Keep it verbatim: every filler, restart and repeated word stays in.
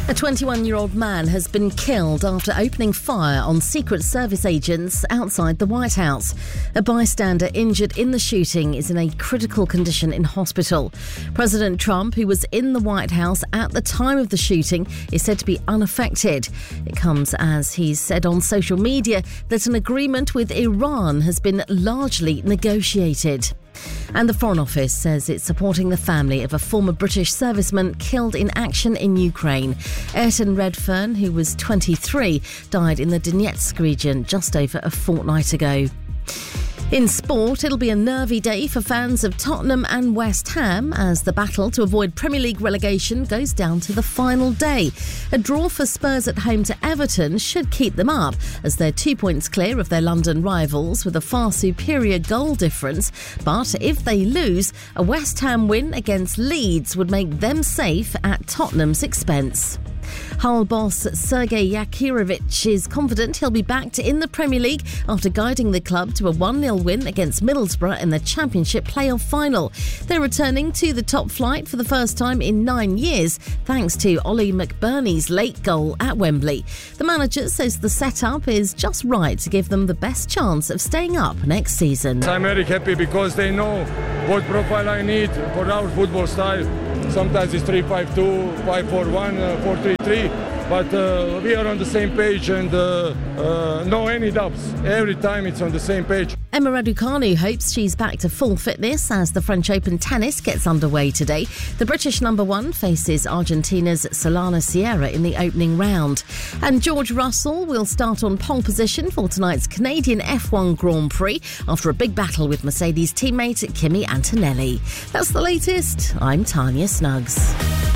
A twenty-one-year-old man has been killed after opening fire on Secret Service agents outside the White House. A bystander injured in the shooting is in a critical condition in hospital. President Trump, who was in the White House at the time of the shooting, is said to be unaffected. It comes as he's said on social media that an agreement with Iran has been largely negotiated. And the Foreign Office says it's supporting the family of a former British serviceman killed in action in Ukraine. Ayrton Redfern, who was twenty-three, died in the Donetsk region just over a fortnight ago. In sport, it'll be a nervy day for fans of Tottenham and West Ham as the battle to avoid Premier League relegation goes down to the final day. A draw for Spurs at home to Everton should keep them up as they're two points clear of their London rivals with a far superior goal difference. But if they lose, a West Ham win against Leeds would make them safe at Tottenham's expense. Hull boss Sergei Yakirovich is confident he'll be backed in the Premier League after guiding the club to a one nil win against Middlesbrough in the Championship playoff final. They're returning to the top flight for the first time in nine years thanks to Ollie McBurney's late goal at Wembley. The manager says the setup is just right to give them the best chance of staying up next season. I'm very happy because they know what profile I need for our football style. Sometimes it's three five two, five four one, four three three, but uh, we are on the same page and uh, uh, no any doubts. Every time it's on the same page. Emma Raducanu hopes she's back to full fitness as the French Open tennis gets underway today. The British number one faces Argentina's Solana Sierra in the opening round. And George Russell will start on pole position for tonight's Canadian F one Grand Prix after a big battle with Mercedes teammate Kimi Antonelli. That's the latest. I'm Tanya Snuggs.